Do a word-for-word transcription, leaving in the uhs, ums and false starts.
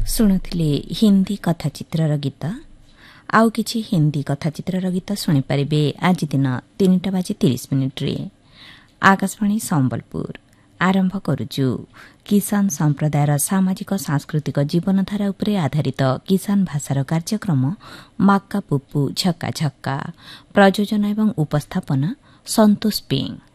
ଶୁଣୁଥିଲେ ହିନ୍ଦୀ କଥାଚିତ୍ରର ଗୀତ। ଆଉ କିଛି ହିନ୍ଦୀ କଥାଚିତ୍ରର ଗୀତ ଶୁଣିପାରିବେ ଆଜି ଦିନ ତିନିଟା ବାଜି ତିରିଶ ମିନିଟ୍ରେ। ଆକାଶବାଣୀ ସମ୍ବଲପୁର ଆରମ୍ଭ କରୁଛୁ କିଷାନ ସମ୍ପ୍ରଦାୟର ସାମାଜିକ ସାଂସ୍କୃତିକ ଜୀବନଧାରା ଉପରେ ଆଧାରିତ କିଷାନ ଭାଷାର କାର୍ଯ୍ୟକ୍ରମ ମାକ୍କା ପୁପୁ ଝକ୍କା ଝକ୍କା। ପ୍ରଯୋଜନା ଏବଂ ଉପସ୍ଥାପନା ସନ୍ତୋଷ ପିଂ।